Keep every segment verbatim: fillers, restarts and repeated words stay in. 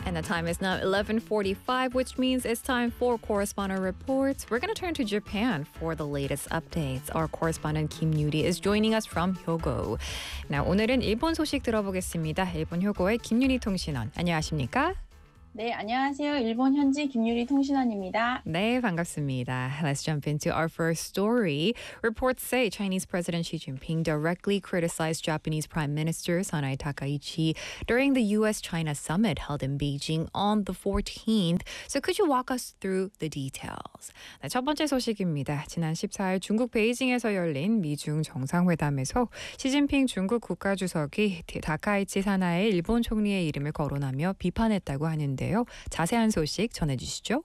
And the time is now eleven forty-five, which means it's time for Correspondent Reports. We're going to turn to Japan for the latest updates. Our correspondent Kim Yuri is joining us from Hyogo. Now, 오늘은 일본 소식 들어보겠습니다. 일본 효고의 김유리 통신원. 안녕하십니까? 네, 안녕하세요. 일본 현지 김유리 통신원입니다. 네, 반갑습니다. Let's jump into our first story. Reports say Chinese President Xi Jinping directly criticized Japanese Prime Minister Sanae Takaichi during the U S China summit held in Beijing on the fourteenth. So could you walk us through the details? 네, 첫 번째 소식입니다. 지난 십사일 중국 베이징에서 열린 미중 정상회담에서 시진핑 중국 국가주석이 다카이치 사나이 일본 총리의 이름을 거론하며 비판했다고 하는데 자세한 소식 전해주시죠.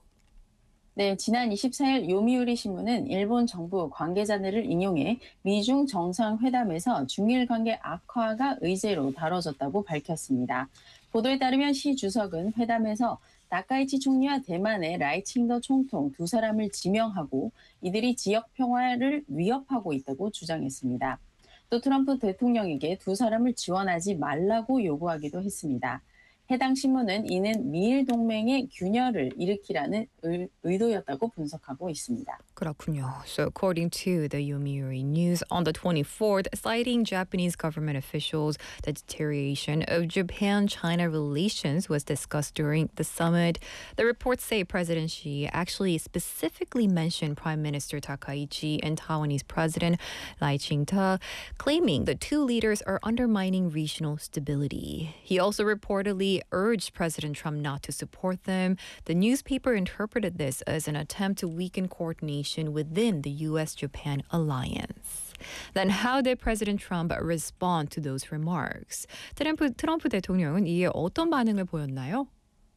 네, 지난 이십사일 요미우리 신문은 일본 정부 관계자들을 인용해 미중 정상회담에서 중일 관계 악화가 의제로 다뤄졌다고 밝혔습니다. 보도에 따르면 시 주석은 회담에서 다카이치 총리와 대만의 라이칭더 총통 두 사람을 지명하고 이들이 지역 평화를 위협하고 있다고 주장했습니다. 또 트럼프 대통령에게 두 사람을 지원하지 말라고 요구하기도 했습니다. 해당 신문은 이는 미일 동맹의 균열을 일으키라는 의, 의도였다고 분석하고 있습니다. 그렇군요. So according to the Yomiuri News on the twenty-fourth, citing Japanese government officials, the deterioration of Japan-China relations was discussed during the summit. The reports say President Xi actually specifically mentioned Prime Minister Takaichi and Taiwanese President Lai Ching-te, claiming the two leaders are undermining regional stability. He also reportedly urged President Trump not to support them. The newspaper interpreted this as an attempt to weaken coordination within the U S Japan alliance. Then how did President Trump respond to those remarks? 트럼프, 트럼프 대통령은 이에 어떤 반응을 보였나요?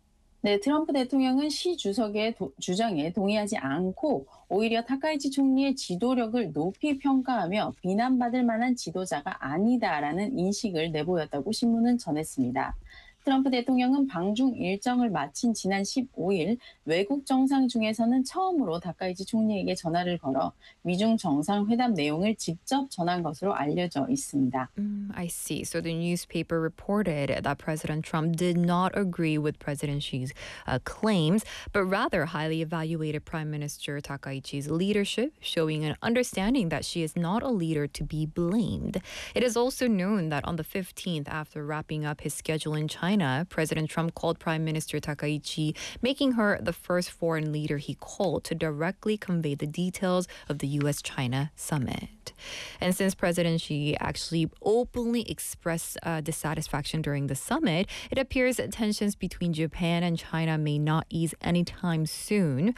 네, 트럼프 대통령은 시 주석의 도, 주장에 동의하지 않고 오히려 타카이치 총리의 지도력을 높이 평가하며 비난받을 만한 지도자가 아니다라는 인식을 내보였다고 신문은 전했습니다. 트럼프 대통령은 방중 일정을 마친 지난 십오일 외국 정상 중에서는 처음으로 다카이치 총리에게 전화를 걸어 미중 정상회담 내용을 직접 전한 것으로 알려져 있습니다. Mm, I see. So the newspaper reported that President Trump did not agree with President Xi's uh, claims, but rather highly evaluated Prime Minister Takaichi's leadership, showing an understanding that she is not a leader to be blamed. It is also known that on the fifteenth, after wrapping up his schedule in China, President Trump called Prime Minister Takaichi, making her the first foreign leader he called to directly convey the details of the U S China summit. And since President Xi actually openly expressed uh, dissatisfaction during the summit, it appears that tensions between Japan and China may not ease anytime soon.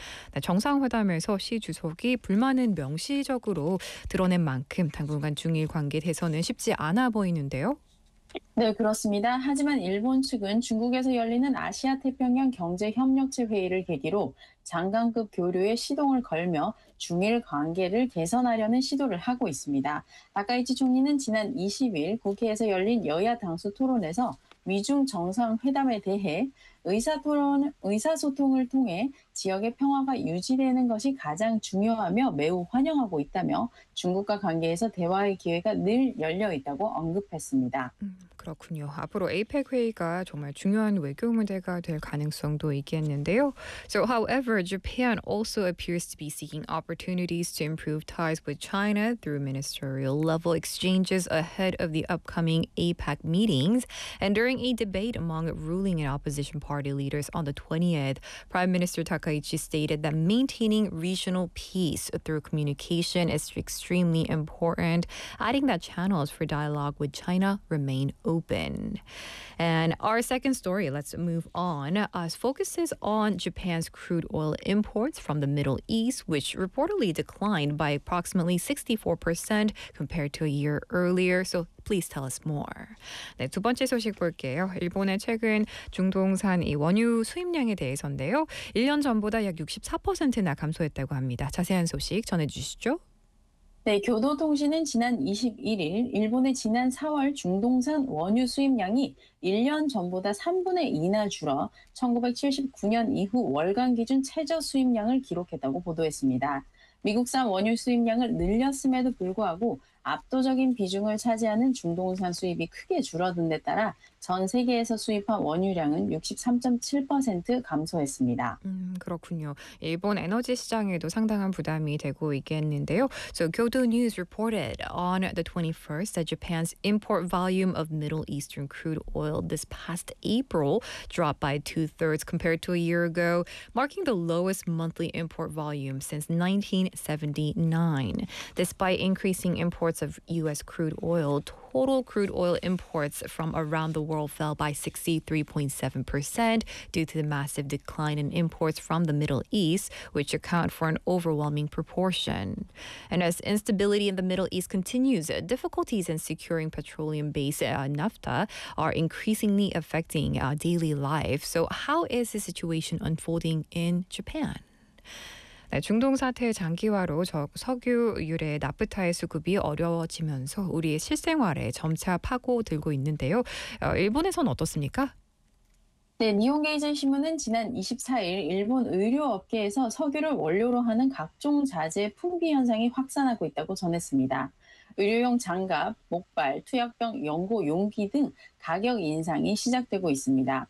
정상회담에서 시 주석이 불만은 명시적으로 드러낸 만큼 당분간 중일 관계 개선은 쉽지 않아 보이는데요. 네, 그렇습니다. 하지만 일본 측은 중국에서 열리는 아시아 태평양 경제협력체 회의를 계기로 장관급 교류에 시동을 걸며 중일 관계를 개선하려는 시도를 하고 있습니다. 다카이치 총리는 지난 이십일 국회에서 열린 여야 당수 토론에서 미중 정상회담에 대해 의사토론, 의사소통을 통해 지역의 평화가 유지되는 것이 가장 중요하며 매우 환영하고 있다며 중국과 관계에서 대화의 기회가 늘 열려 있다고 언급했습니다. 음, 그렇군요. 앞으로 에이펙 회의가 정말 중요한 외교 무대가 될 가능성도 있겠는데요. So, however, Japan also appears to be seeking opportunities to improve ties with China through ministerial level exchanges ahead of the upcoming APEC meetings. And during a debate among ruling and opposition party leaders on the twentieth, Prime Minister Takaichi stated that maintaining regional peace through communication is extremely important, adding that channels for dialogue with China remain open. And our second story, let's move on, uh, focuses on Japan's crude oil imports from the Middle East, which reportedly declined by approximately sixty-four percent compared to a year earlier. So please tell us more. 네, 두 번째 소식 볼게요. 일본의 최근 중동산 이 원유 수입량에 대해서인데요. 일 년 전보다 약 육십사 퍼센트나 감소했다고 합니다. 자세한 소식 전해주시죠. 네, 교도통신은 지난 이십일일 일본의 지난 사월 중동산 원유 수입량이 일 년 전보다 삼분의 이나 줄어 천구백칠십구년 이후 월간 기준 최저 수입량을 기록했다고 보도했습니다. 미국산 원유 수입량을 늘렸음에도 불구하고 압도적인 비중을 차지하는 중동산 수입이 크게 줄어든 데 따라 전 세계에서 수입한 원유량은 육십삼 점 칠 퍼센트 감소했습니다. 음, 그렇군요. 일본 에너지 시장에도 상당한 부담이 되고 있겠는데요. So Kyodo News reported on the twenty-first that Japan's import volume of Middle Eastern crude oil this past April dropped by two-thirds compared to a year ago, marking the lowest monthly import volume since nineteen seventy-nine. Despite increasing imports of U S crude oil, total crude oil imports from around the world fell by sixty-three point seven percent due to the massive decline in imports from the Middle East, which account for an overwhelming proportion. And as instability in the Middle East continues, difficulties in securing petroleum-based uh, naphtha are increasingly affecting uh, daily life. So how is the situation unfolding in Japan? 네, 중동 사태의 장기화로 저, 석유 유래 나프타의 수급이 어려워지면서 우리의 실생활에 점차 파고들고 있는데요. 어, 일본에선 어떻습니까? 네, 니혼게이지 신문은 지난 이십사일 일본 의료업계에서 석유를 원료로 하는 각종 자재 품귀 현상이 확산하고 있다고 전했습니다. 의료용 장갑, 목발, 투약병, 연고 용기 등 가격 인상이 시작되고 있습니다.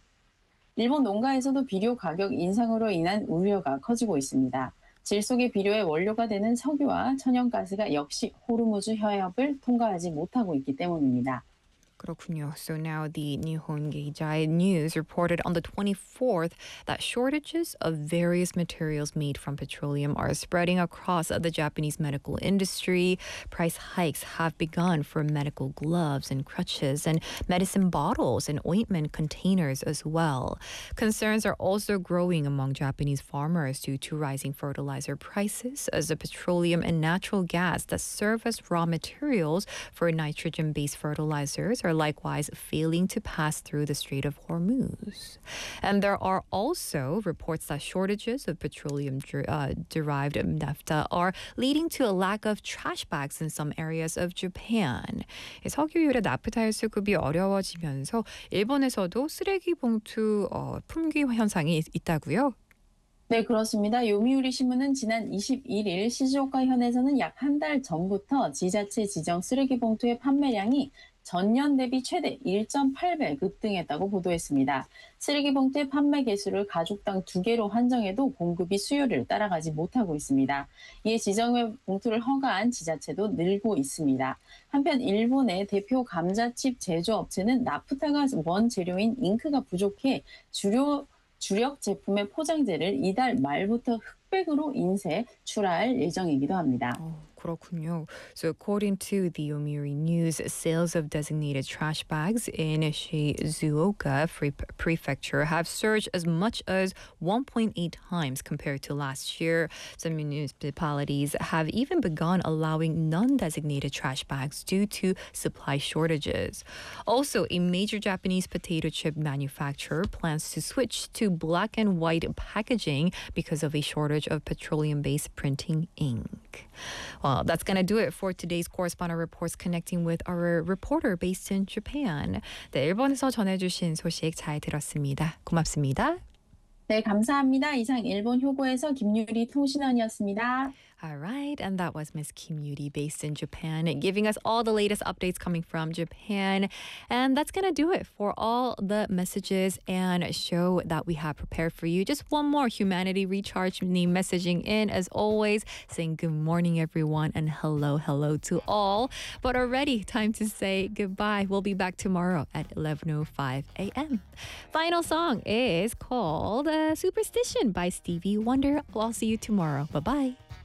일본 농가에서도 비료 가격 인상으로 인한 우려가 커지고 있습니다. 질소계 비료의 원료가 되는 석유와 천연가스가 역시 호르무즈 해협을 통과하지 못하고 있기 때문입니다. 그렇군요. So now the Nihon Keizai News reported on the twenty-fourth that shortages of various materials made from petroleum are spreading across the Japanese medical industry. Price hikes have begun for medical gloves and crutches and medicine bottles and ointment containers as well. Concerns are also growing among Japanese farmers due to rising fertilizer prices as the petroleum and natural gas that serve as raw materials for nitrogen-based fertilizers are likewise failing to pass through the Strait of Hormuz. And there are also reports that shortages of petroleum-derived uh, naphtha are leading to a lack of trash bags in some areas of Japan. 석유 유래 나프타의 수급이 어려워지면서 일본에서도 쓰레기 봉투 어, 품귀 현상이 있다고요? 네, 그렇습니다. 요미우리 신문은 지난 이십일일 시즈오카 현에서는 약 한 달 전부터 지자체 지정 쓰레기 봉투의 판매량이 전년 대비 최대 일 점 팔 배 급등했다고 보도했습니다. 쓰레기 봉투의 판매 개수를 가족당 두 개로 한정해도 공급이 수요를 따라가지 못하고 있습니다. 이에 지정의 봉투를 허가한 지자체도 늘고 있습니다. 한편 일본의 대표 감자칩 제조업체는 나프타가 원재료인 잉크가 부족해 주요 주력 제품의 포장재를 이달 말부터 흑백으로 인쇄 출하할 예정이기도 합니다. 어, 그렇군요. So according to the Yomiuri News, sales of designated trash bags in Shizuoka Prefecture have surged as much as one point eight times compared to last year. Some municipalities have even begun allowing non-designated trash bags due to supply shortages. Also, a major Japanese potato chip manufacturer plans to switch to black and white packaging because of a shortage of petroleum-based printing ink. Well, that's going to do it for today's correspondent reports connecting with our reporter based in Japan. 네, 일본에서 전해주신 소식 잘 들었습니다. 고맙습니다. 네, 감사합니다. 이상 일본 효고에서 김유리 통신원이었습니다. All right, and that was Miss Kim Yuri based in Japan, giving us all the latest updates coming from Japan. And that's going to do it for all the messages and show that we have prepared for you. Just one more Humanity Recharge me messaging in, as always, saying good morning, everyone, and hello, hello to all. But already, time to say goodbye. We'll be back tomorrow at eleven oh five a.m. Final song is called uh, Superstition by Stevie Wonder. I'll see you tomorrow. Bye-bye.